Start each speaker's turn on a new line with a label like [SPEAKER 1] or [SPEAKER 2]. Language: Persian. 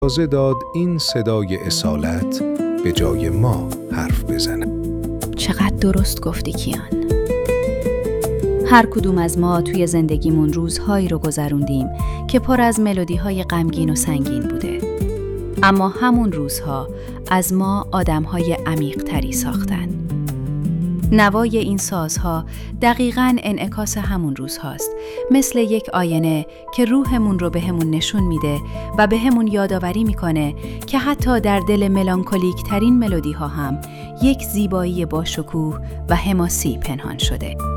[SPEAKER 1] اجازه داد این صدای اصالت به جای ما حرف بزنه.
[SPEAKER 2] چقدر درست گفتی کیان. هر کدوم از ما توی زندگیمون روزهایی رو گذروندیم که پر از ملودی‌های غمگین و سنگین بوده. اما همون روزها از ما آدم‌های عمیق‌تری ساختن. نوای این سازها دقیقاً انعکاس همون روزهاست، مثل یک آینه که روحمون رو بهمون نشون میده و بهمون یادآوری میکنه که حتی در دل ملانکولیک ترین ملودی‌ها هم یک زیبایی باشکوه و حماسی پنهان شده.